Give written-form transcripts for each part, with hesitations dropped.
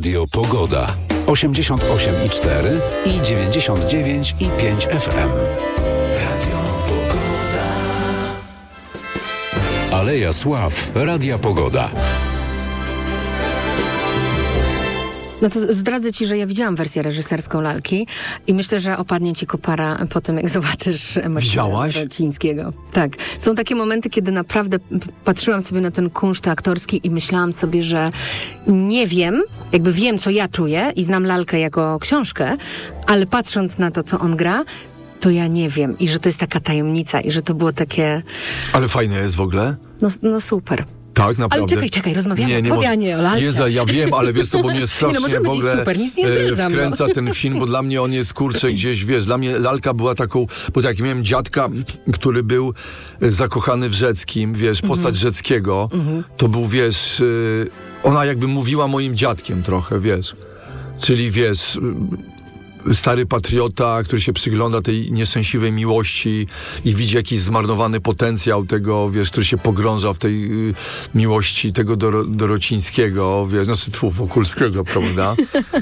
Radio Pogoda. 88,4 i 99,5 FM. Radio Pogoda. Aleja Sław. Radia Pogoda. No to zdradzę ci, że ja widziałam wersję reżyserską Lalki i myślę, że opadnie ci kopara po tym, jak zobaczysz Macieja Dorocińskiego. Tak. Są takie momenty, kiedy naprawdę patrzyłam sobie na ten kunszt aktorski i myślałam sobie, że nie wiem, jakby wiem, co ja czuję i znam Lalkę jako książkę, ale patrząc na to, co on gra, to ja nie wiem. I że to jest taka tajemnica i że to było takie... Ale fajne jest w ogóle? No super. Tak, naprawdę. Ale czekaj, rozmawiamy nie o Lalce. Jezu, ja wiem, ale wiesz co, bo mnie strasznie w ogóle super, nic nie zdradzam, wkręca ten film, bo dla mnie on jest, kurczę, gdzieś, wiesz, dla mnie Lalka była taką, bo tak, miałem dziadka, który był zakochany w Rzeckim, wiesz, postać Rzeckiego, to był, wiesz, ona jakby mówiła moim dziadkiem trochę, wiesz, czyli, wiesz... stary patriota, który się przygląda tej nieszczęśliwej miłości i widzi jakiś zmarnowany potencjał tego, wiesz, który się pogrąża w tej miłości tego Dorocińskiego, wiesz, znaczy Wokulskiego, prawda?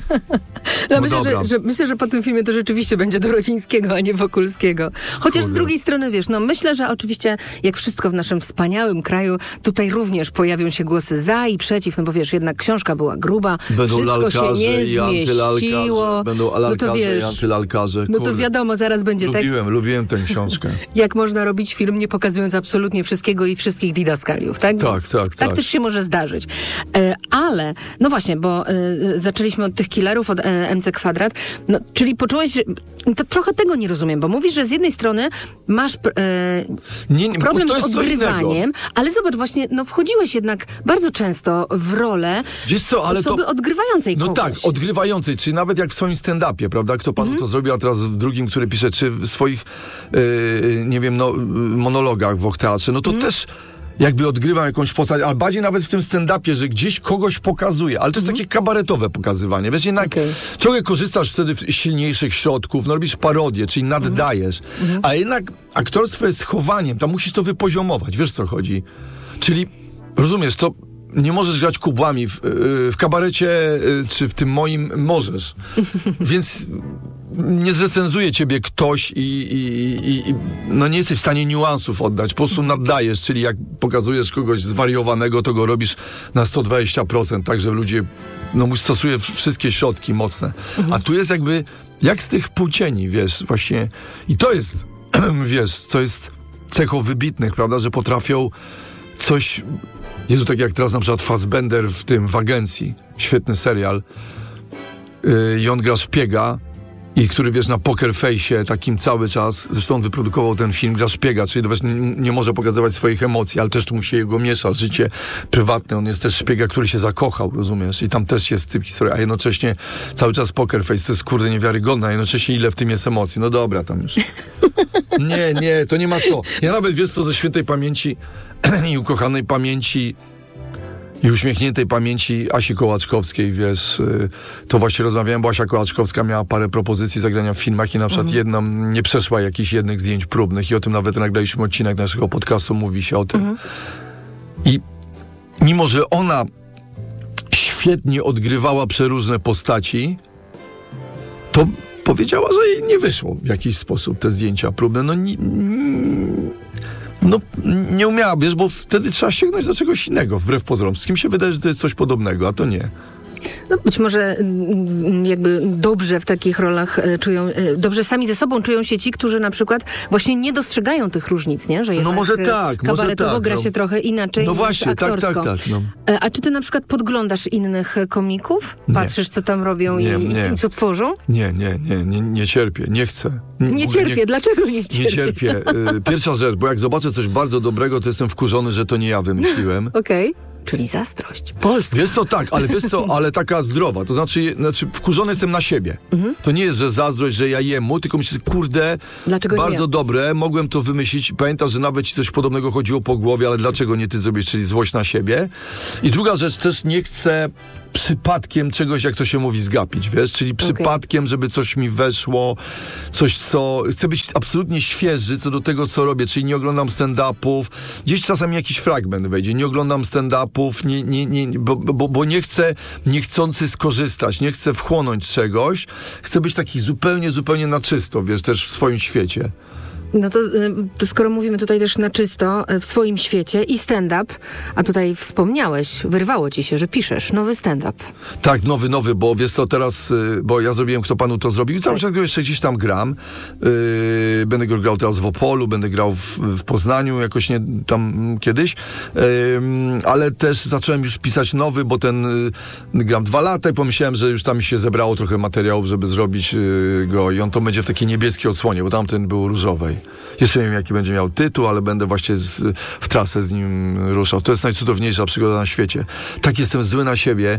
No myślę, że po tym filmie to rzeczywiście będzie Dorocińskiego, a nie Wokulskiego. Chociaż z drugiej strony, wiesz, no myślę, że oczywiście, jak wszystko w naszym wspaniałym kraju, tutaj również pojawią się głosy za i przeciw, no bo wiesz, jednak książka była gruba, wszystko się nie zmieściło. Będą alalkarze i antylalkarze. No to wiadomo, zaraz będzie tekst. Lubiłem tę książkę. Jak można robić film, nie pokazując absolutnie wszystkiego i wszystkich didaskaliów, tak? Tak też się może zdarzyć. Ale, no właśnie, bo zaczęliśmy od tych killerów, od MC Kwadrat, no, czyli poczułeś, że to trochę tego nie rozumiem, bo mówisz, że z jednej strony masz problem z odgrywaniem, ale zobacz, właśnie, no wchodziłeś jednak bardzo często w rolę osoby odgrywającej kogoś. No tak, odgrywającej, czyli nawet jak w swoim stand-upie, prawda? Kto panu to zrobił, a teraz w drugim, który pisze, czy w swoich, nie wiem, monologach w teatrze, no to też jakby odgrywam jakąś postać, ale bardziej nawet w tym stand-upie, że gdzieś kogoś pokazuje, ale to jest takie kabaretowe pokazywanie. Wiesz, jednak trochę korzystasz wtedy z silniejszych środków, no robisz parodię, czyli naddajesz, a jednak aktorstwo jest chowaniem, tam musisz to wypoziomować, wiesz co chodzi. Czyli, rozumiesz, to nie możesz grać kubłami w kabarecie, czy w tym moim możesz. Więc nie zrecenzuje ciebie ktoś i no nie jesteś w stanie niuansów oddać. Po prostu naddajesz, czyli jak pokazujesz kogoś zwariowanego, to go robisz na 120%, tak, że ludzie, stosuje wszystkie środki mocne. A tu jest jakby, jak z tych płcieni, wiesz, właśnie. I to jest, wiesz, co jest cechą wybitnych, prawda, że potrafią coś... Jezu, tak jak teraz na przykład Fassbender w Agencji, świetny serial, i on gra szpiega, i który, wiesz, na poker face'ie takim cały czas, zresztą on wyprodukował ten film, gra szpiega, czyli wiesz, nie może pokazywać swoich emocji, ale też tu mu się jego miesza życie prywatne, on jest też szpiega, który się zakochał, rozumiesz, i tam też jest typ historii, a jednocześnie cały czas poker face, to jest kurde niewiarygodne, a jednocześnie ile w tym jest emocji, no dobra, tam już. Nie, to nie ma co. Ja nawet, wiesz co, ze świętej pamięci i ukochanej pamięci i uśmiechniętej pamięci Asi Kołaczkowskiej, wiesz, to właśnie rozmawiałem, bo Asia Kołaczkowska miała parę propozycji zagrania w filmach i na przykład jedna nie przeszła jakichś jednych zdjęć próbnych i o tym nawet nagraliśmy odcinek naszego podcastu, mówi się o tym. I mimo, że ona świetnie odgrywała przeróżne postaci, to powiedziała, że jej nie wyszło w jakiś sposób te zdjęcia próbne. Nie umiała, wiesz, bo wtedy trzeba sięgnąć do czegoś innego, wbrew pozorom. Z kim się wydaje, że to jest coś podobnego, a to nie. No być może jakby dobrze w takich rolach dobrze sami ze sobą czują się ci, którzy na przykład właśnie nie dostrzegają tych różnic, nie? Że jednak kabaretowo gra się trochę inaczej niż aktorsko. Tak. A czy ty na przykład podglądasz innych komików? Patrzysz, co tam robią i co tworzą? Nie cierpię, nie chcę. Nie cierpię, dlaczego nie cierpię? Nie cierpię. Pierwsza rzecz, bo jak zobaczę coś bardzo dobrego, to jestem wkurzony, że to nie ja wymyśliłem. Okej. Czyli zazdrość. Polska. Wiesz co, tak, ale taka zdrowa. To znaczy wkurzony jestem na siebie. To nie jest, że zazdrość, że ja jemu, tylko myślę, kurde, dlaczego bardzo dobre, mogłem to wymyślić. Pamiętasz, że nawet ci coś podobnego chodziło po głowie, ale dlaczego nie ty zrobisz, czyli złość na siebie. I druga rzecz, też nie chcę przypadkiem czegoś, jak to się mówi, zgapić, wiesz? Czyli przypadkiem, żeby coś mi weszło, coś, co... Chcę być absolutnie świeży co do tego, co robię, czyli nie oglądam stand-upów. Gdzieś czasami jakiś fragment wejdzie. Nie oglądam stand-upów, bo nie chcę niechcący skorzystać, nie chcę wchłonąć czegoś. Chcę być taki zupełnie na czysto, wiesz, też w swoim świecie. No to skoro mówimy tutaj też na czysto, w swoim świecie i stand-up, a tutaj wspomniałeś, wyrwało ci się, że piszesz nowy stand-up. Tak, nowy, bo wiesz co, teraz, bo ja zrobiłem Kto Panu to zrobił i cały czas go jeszcze gdzieś tam gram. Będę go grał teraz w Opolu, będę grał w Poznaniu jakoś nie tam kiedyś, ale też zacząłem już pisać nowy, bo ten gram 2 lata i pomyślałem, że już tam mi się zebrało trochę materiałów, żeby zrobić go i on to będzie w takiej niebieskiej odsłonie, bo tamten był różowej. Jeszcze nie wiem, jaki będzie miał tytuł, ale będę właśnie w trasę z nim ruszał. To jest najcudowniejsza przygoda na świecie. Tak jestem zły na siebie,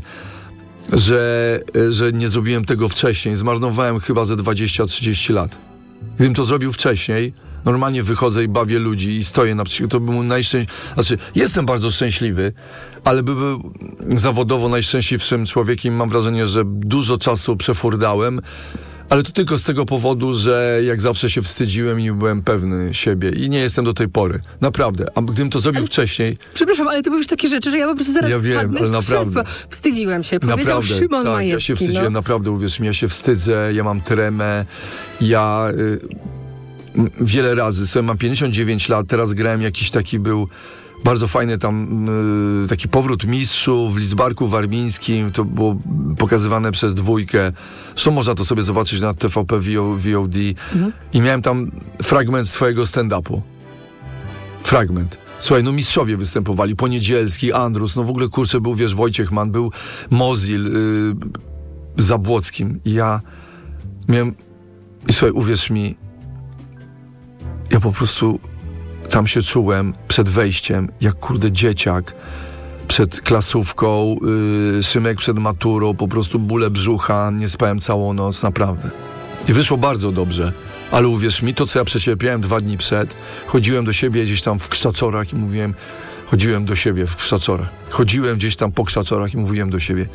że nie zrobiłem tego wcześniej. Zmarnowałem chyba ze 20-30 lat. Gdybym to zrobił wcześniej, normalnie wychodzę i bawię ludzi i stoję na przykład. To był jestem bardzo szczęśliwy, ale był zawodowo najszczęśliwszym człowiekiem. Mam wrażenie, że dużo czasu przefurdałem. Ale to tylko z tego powodu, że jak zawsze się wstydziłem i nie byłem pewny siebie. I nie jestem do tej pory. Naprawdę. A gdybym to zrobił wcześniej... Przepraszam, ale ty mówisz takie rzeczy, że ja po prostu zaraz wiem, ale naprawdę. Wstydziłem się. Powiedział Szymon Majewski. Ja się wstydziłem, naprawdę, uwierz mi. Ja się wstydzę, ja mam tremę. Ja wiele razy, sobie mam 59 lat, teraz grałem jakiś taki był... Bardzo fajny tam taki powrót mistrzów w Lidzbarku Warmińskim. To było pokazywane przez 2. Zresztą można to sobie zobaczyć na TVP VOD. I miałem tam fragment swojego stand-upu. Fragment. Słuchaj, mistrzowie występowali. Poniedzielski, Andrus, w ogóle kurczę, był, wiesz, Wojciech Mann, był Mozil, Zabłockim. I ja miałem... I słuchaj, uwierz mi, ja po prostu... Tam się czułem przed wejściem, jak dzieciak, przed klasówką, Szymek przed maturą, po prostu bóle brzucha, nie spałem całą noc, naprawdę. I wyszło bardzo dobrze, ale uwierz mi, to co ja przecierpiałem 2 dni przed, chodziłem do siebie gdzieś tam w Krzaczorach i mówiłem, chodziłem do siebie w Krzaczorach, chodziłem gdzieś tam po Krzaczorach i mówiłem do siebie,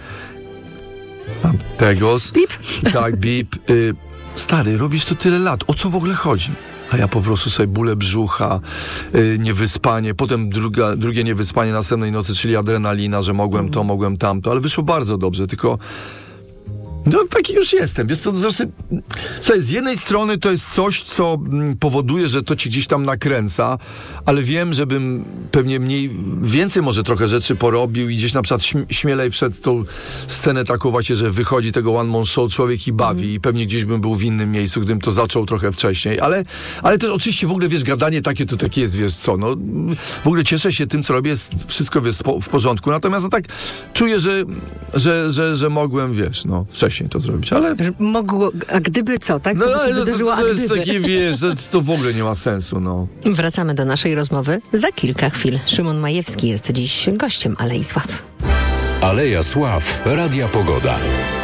Tegos, bip. Tak, bip, stary, robisz to tyle lat, o co w ogóle chodzi? A ja po prostu sobie bóle brzucha, niewyspanie, potem drugie niewyspanie następnej nocy, czyli adrenalina, że mogłem to, mogłem tamto, ale wyszło bardzo dobrze, tylko taki już jestem, wiesz co, zresztą, słuchaj, z jednej strony to jest coś, co powoduje, że to ci gdzieś tam nakręca, ale wiem, żebym pewnie więcej może trochę rzeczy porobił i gdzieś na przykład śmielej wszedł w tą scenę taką właśnie, że wychodzi tego one man show człowiek i bawi i pewnie gdzieś bym był w innym miejscu, gdybym to zaczął trochę wcześniej, ale też oczywiście w ogóle, wiesz, gadanie takie to takie jest, wiesz co, w ogóle cieszę się tym, co robię, jest wszystko, wiesz, w porządku, natomiast tak czuję, że mogłem, wiesz, wcześniej to zrobić, ale... Mogło, a gdyby co, tak? Co by się wydarzyło, to jest takie, wiesz, to w ogóle nie ma sensu, Wracamy do naszej rozmowy za kilka chwil. Szymon Majewski jest dziś gościem Alei Sław. Aleja Sław, Radia Pogoda.